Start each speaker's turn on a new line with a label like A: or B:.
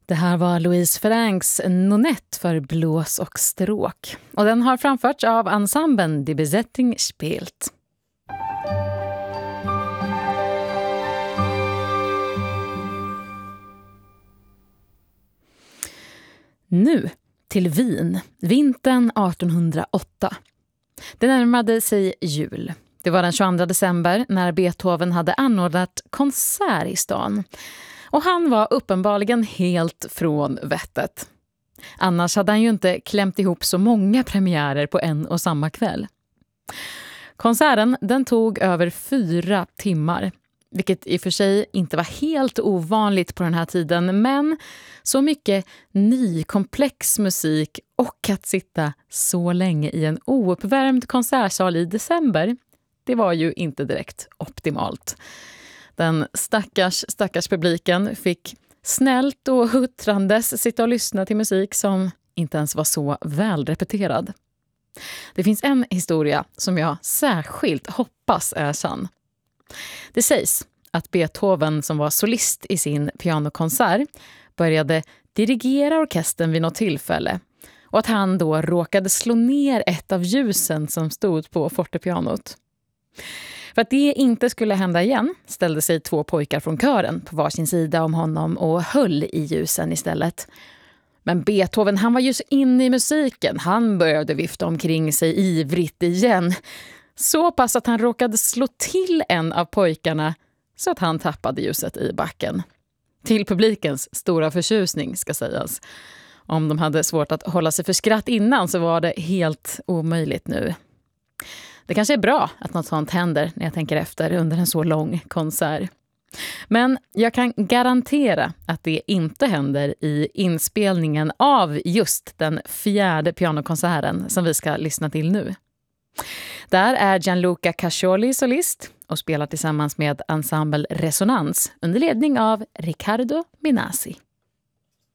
A: Det här var Louise Ferencs Nonette för blås och stråk. Och den har framförts av ensemblen Die Besetting spielt. Nu till Wien, vintern 1808. Det närmade sig jul. Det var den 22 december när Beethoven hade anordnat konsert i stan. Och han var uppenbarligen helt från vettet. Annars hade han ju inte klämt ihop så många premiärer på en och samma kväll. Konserten den tog över 4 timmar. Vilket i och för sig inte var helt ovanligt på den här tiden. Men så mycket ny, komplex musik och att sitta så länge i en ouppvärmd konsertsal i december, det var ju inte direkt optimalt. Den stackars publiken fick snällt och huttrandes sitta och lyssna till musik som inte ens var så välrepeterad. Det finns en historia som jag särskilt hoppas är sann. Det sägs att Beethoven, som var solist i sin pianokonsert, började dirigera orkestern vid något tillfälle och att han då råkade slå ner ett av ljusen som stod på fortepianot. För att det inte skulle hända igen ställde sig 2 pojkar från kören på varsin sida om honom och höll i ljusen istället. Men Beethoven, han var ju så inne i musiken. Han började vifta omkring sig ivrigt igen. Så pass att han råkade slå till en av pojkarna så att han tappade ljuset i backen. Till publikens stora förtjusning ska sägas. Om de hade svårt att hålla sig för skratt innan så var det helt omöjligt nu. Det kanske är bra att något sånt händer när jag tänker efter under en så lång konsert. Men jag kan garantera att det inte händer i inspelningen av just den 4:e pianokonserten som vi ska lyssna till nu. Där är Gianluca Cascioli solist och spelar tillsammans med ensemble Resonans under ledning av Riccardo Minasi.